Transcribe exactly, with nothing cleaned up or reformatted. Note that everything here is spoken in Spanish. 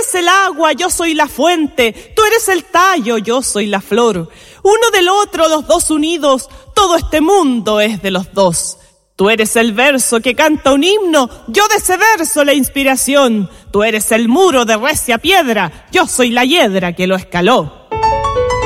eres el agua, yo soy la fuente, tú eres el tallo, yo soy la flor. Uno del otro, los dos unidos, todo este mundo es de los dos. Tú eres el verso que canta un himno, yo de ese verso la inspiración. Tú eres el muro de recia piedra, yo soy la hiedra que lo escaló.